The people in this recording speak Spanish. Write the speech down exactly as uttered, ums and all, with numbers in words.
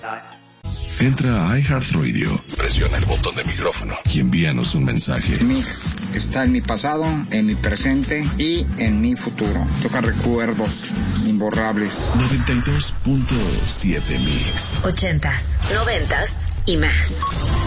Entra a iHeartRadio, presiona el botón de micrófono y envíanos un mensaje. Mix está en mi pasado, en mi presente y en mi futuro. Toca recuerdos imborrables. noventa y dos punto siete Mix. Ochentas, noventas y más.